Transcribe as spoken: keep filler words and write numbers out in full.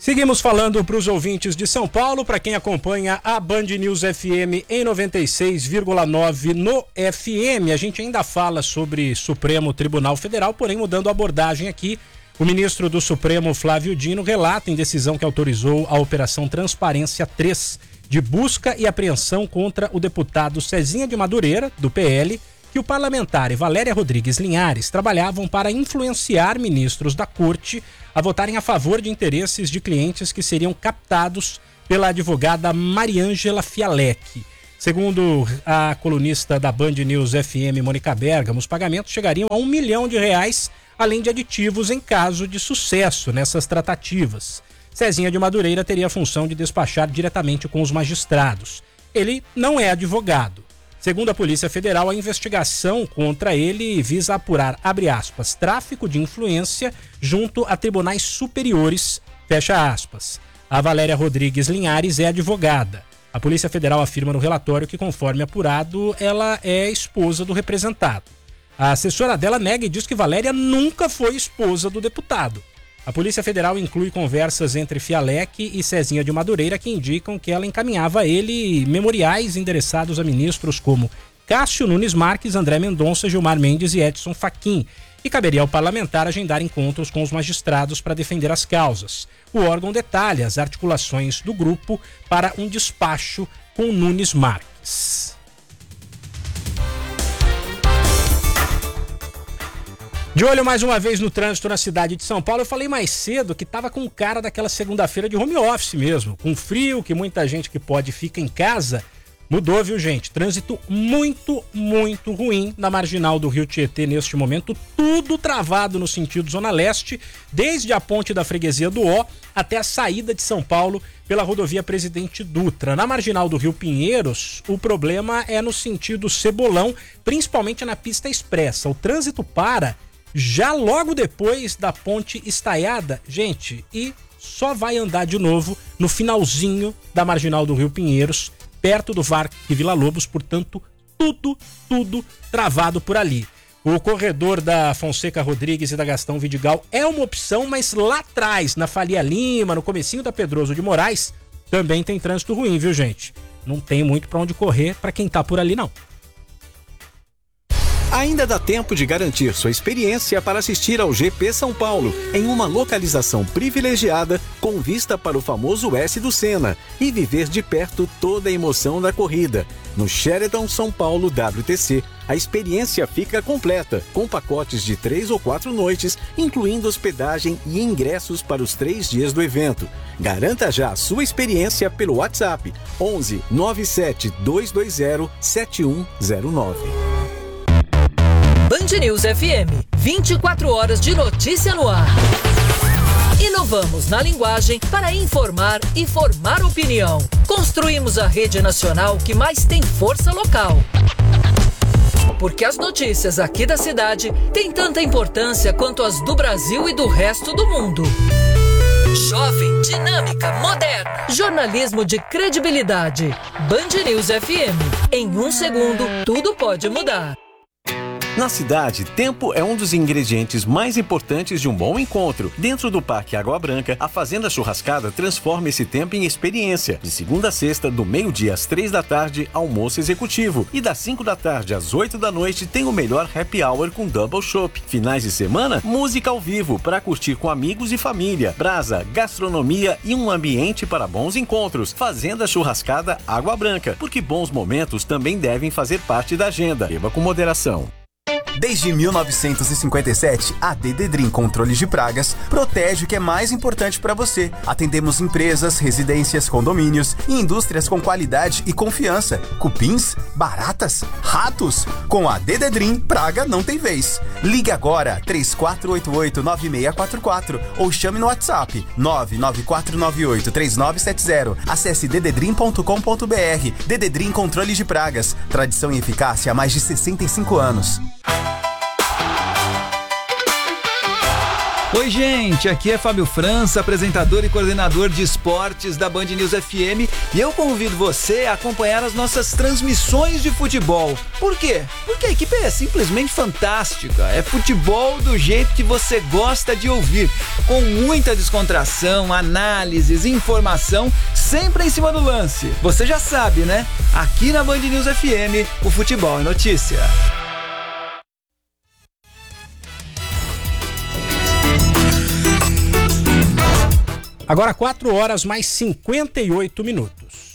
Seguimos falando para os ouvintes de São Paulo, para quem acompanha a Band News F M em noventa e seis vírgula nove no F M. A gente ainda fala sobre Supremo Tribunal Federal, porém mudando a abordagem aqui. O ministro do Supremo, Flávio Dino, relata em decisão que autorizou a Operação Transparência três de busca e apreensão contra o deputado Cezinha de Madureira, do P L, que o parlamentar e Valéria Rodrigues Linhares trabalhavam para influenciar ministros da Corte a votarem a favor de interesses de clientes que seriam captados pela advogada Mariângela Fialec. Segundo a colunista da Band News F M, Mônica Bergamo, os pagamentos chegariam a um milhão de reais, além de aditivos em caso de sucesso nessas tratativas. Cezinha de Madureira teria a função de despachar diretamente com os magistrados. Ele não é advogado. Segundo a Polícia Federal, a investigação contra ele visa apurar, abre aspas, tráfico de influência junto a tribunais superiores, fecha aspas. A Valéria Rodrigues Linhares é advogada. A Polícia Federal afirma no relatório que, conforme apurado, ela é esposa do representado. A assessora dela nega e diz que Valéria nunca foi esposa do deputado. A Polícia Federal inclui conversas entre Fialec e Cezinha de Madureira que indicam que ela encaminhava a ele memoriais endereçados a ministros como Cássio Nunes Marques, André Mendonça, Gilmar Mendes e Edson Fachin. E caberia ao parlamentar agendar encontros com os magistrados para defender as causas. O órgão detalha as articulações do grupo para um despacho com Nunes Marques. De olho mais uma vez no trânsito na cidade de São Paulo, eu falei mais cedo que tava com cara daquela segunda-feira de home office mesmo, com frio, que muita gente que pode fica em casa. Mudou, viu, gente? Trânsito muito, muito ruim na marginal do Rio Tietê neste momento, tudo travado no sentido Zona Leste, desde a ponte da Freguesia do Ó até a saída de São Paulo pela rodovia Presidente Dutra. Na marginal do Rio Pinheiros, o problema é no sentido Cebolão, principalmente na pista expressa. O trânsito para já logo depois da ponte estaiada, gente, e só vai andar de novo no finalzinho da marginal do Rio Pinheiros, perto do V A R e Vila Lobos, portanto, tudo, tudo travado por ali. O corredor da Fonseca Rodrigues e da Gastão Vidigal é uma opção, mas lá atrás, na Faria Lima, no comecinho da Pedroso de Moraes, também tem trânsito ruim, viu, gente? Não tem muito pra onde correr pra quem tá por ali, não. Ainda dá tempo de garantir sua experiência para assistir ao G P São Paulo, em uma localização privilegiada com vista para o famoso S do Senna e viver de perto toda a emoção da corrida. No Sheraton São Paulo W T C, a experiência fica completa, com pacotes de três ou quatro noites, incluindo hospedagem e ingressos para os três dias do evento. Garanta já a sua experiência pelo WhatsApp onze nove sete dois dois zero sete um zero nove. Band News F M, vinte e quatro horas de notícia no ar. Inovamos na linguagem para informar e formar opinião. Construímos a rede nacional que mais tem força local. Porque as notícias aqui da cidade têm tanta importância quanto as do Brasil e do resto do mundo. Jovem, dinâmica, moderna. Jornalismo de credibilidade. Band News F M. Em um segundo, tudo pode mudar. Na cidade, tempo é um dos ingredientes mais importantes de um bom encontro. Dentro do Parque Água Branca, a Fazenda Churrascada transforma esse tempo em experiência. De segunda a sexta, do meio-dia às três da tarde, almoço executivo. E das cinco da tarde às oito da noite, tem o melhor happy hour com double chopp. Finais de semana, música ao vivo para curtir com amigos e família. Brasa, gastronomia e um ambiente para bons encontros. Fazenda Churrascada Água Branca, porque bons momentos também devem fazer parte da agenda. Beba com moderação. Desde mil novecentos e cinquenta e sete, a Dededrim Controles de Pragas protege o que é mais importante para você. Atendemos empresas, residências, condomínios e indústrias com qualidade e confiança. Cupins, baratas, ratos. Com a Dededrim, praga não tem vez. Ligue agora três quatro oito oito nove seis quatro quatro ou chame no WhatsApp nove nove quatro nove oito três nove sete zero. Acesse dededrim ponto com ponto br. Dededrim Controles de Pragas. Tradição e eficácia há mais de sessenta e cinco anos. Oi, gente, aqui é Fábio França, apresentador e coordenador de esportes da Band News F M, e eu convido você a acompanhar as nossas transmissões de futebol. Por quê? Porque a equipe é simplesmente fantástica. É futebol do jeito que você gosta de ouvir, com muita descontração, análises, informação, sempre em cima do lance. Você já sabe, né? Aqui na Band News F M, o futebol é notícia. Agora quatro horas mais cinquenta e oito minutos.